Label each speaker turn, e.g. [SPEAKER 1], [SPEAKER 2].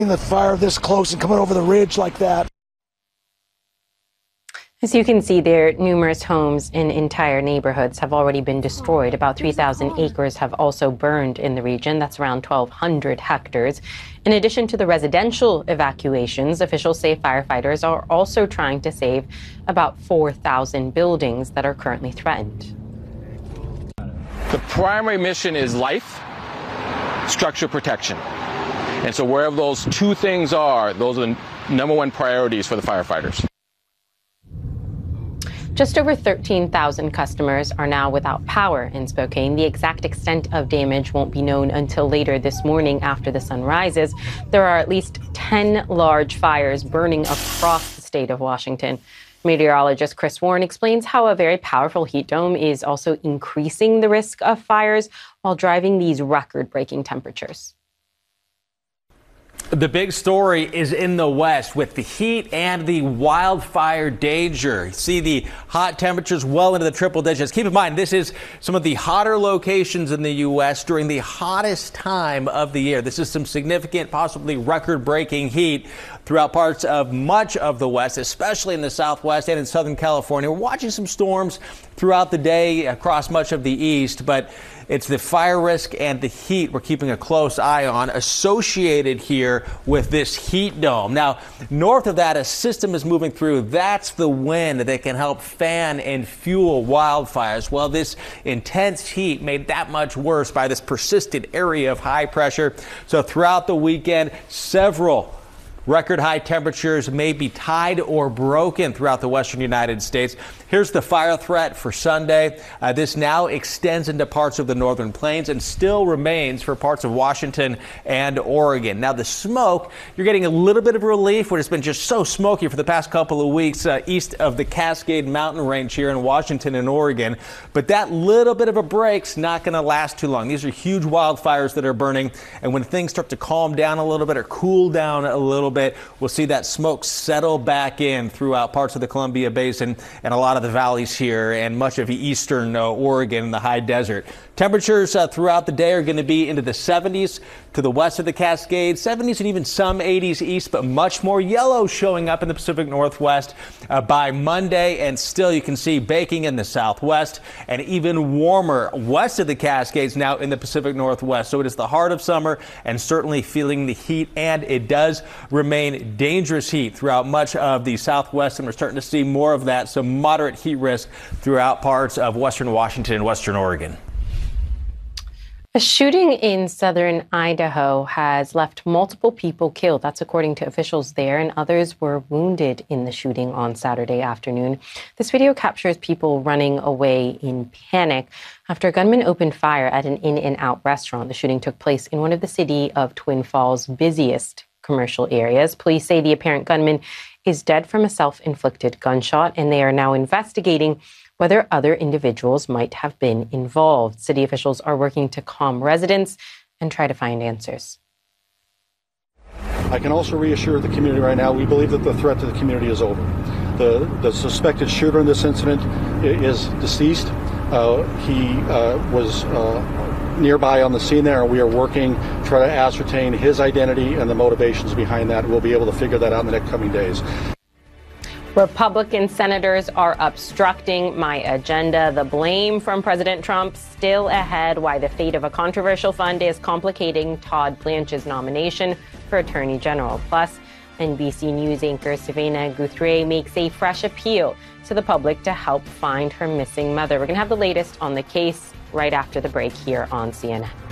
[SPEAKER 1] The fire this close and coming over the ridge like that.
[SPEAKER 2] As you can see there, numerous homes in entire neighborhoods have already been destroyed. About 3,000 acres have also burned in the region. That's around 1,200 hectares. In addition to the residential evacuations, officials say firefighters are also trying to save about 4,000 buildings that are currently threatened.
[SPEAKER 3] The primary mission is life, structure protection. And so wherever those two things are, those are the number one priorities for the firefighters.
[SPEAKER 2] Just over 13,000 customers are now without power in Spokane. The exact extent of damage won't be known until later this morning after the sun rises. There are at least 10 large fires burning across the state of Washington. Meteorologist Chris Warren explains how a very powerful heat dome is also increasing the risk of fires while driving these record-breaking temperatures.
[SPEAKER 4] The big story is in the west with the heat and the wildfire danger. You see the hot temperatures well into the triple digits. Keep in mind, this is some of the hotter locations in the U.S. during the hottest time of the year. This is some significant, possibly record-breaking heat throughout parts of much of the west, especially in the southwest and in Southern California. We're watching some storms throughout the day across much of the east, but it's the fire risk and the heat we're keeping a close eye on associated here with this heat dome. Now, north of that, a system is moving through. That's the wind that can help fan and fuel wildfires. Well, this intense heat made that much worse by this persistent area of high pressure. So throughout the weekend, several record high temperatures may be tied or broken throughout the western United States. Here's the fire threat for Sunday. This now extends into parts of the northern plains and still remains for parts of Washington and Oregon. Now the smoke, you're getting a little bit of relief where it's been just so smoky for the past couple of weeks east of the Cascade Mountain Range here in Washington and Oregon. But that little bit of a break's not going to last too long. These are huge wildfires that are burning. And when things start to calm down a little bit or cool down a little bit, we'll see that smoke settle back in throughout parts of the Columbia Basin and a lot of the valleys here and much of eastern Oregon and the high desert. Temperatures throughout the day are going to be into the 70s to the west of the Cascades, 70s and even some 80s east, but much more yellow showing up in the Pacific Northwest by Monday. And still you can see baking in the southwest and even warmer west of the Cascades now in the Pacific Northwest. So it is the heart of summer and certainly feeling the heat, and it does remain dangerous heat throughout much of the southwest, and we're starting to see more of that. So moderate heat risk throughout parts of western Washington and western Oregon.
[SPEAKER 2] A shooting in southern Idaho has left multiple people killed. That's according to officials there, and others were wounded in the shooting on Saturday afternoon. This video captures people running away in panic after a gunman opened fire at an In-N-Out restaurant. The shooting took place in one of the city of Twin Falls' busiest commercial areas. Police say the apparent gunman is dead from a self-inflicted gunshot, and they are now investigating whether other individuals might have been involved. City officials are working to calm residents and try to find answers.
[SPEAKER 5] I can also reassure the community right now, we believe that the threat to the community is over. The suspected shooter in this incident is deceased. He was nearby on the scene there, and we are working to try to ascertain his identity and the motivations behind that. We'll be able to figure that out in the next coming days.
[SPEAKER 2] Republican senators are obstructing my agenda. The blame from President Trump still ahead. Why the fate of a controversial fund is complicating Todd Blanche's nomination for Attorney General. Plus, NBC News anchor Savannah Guthrie makes a fresh appeal to the public to help find her missing mother. We're going to have the latest on the case right after the break here on CNN.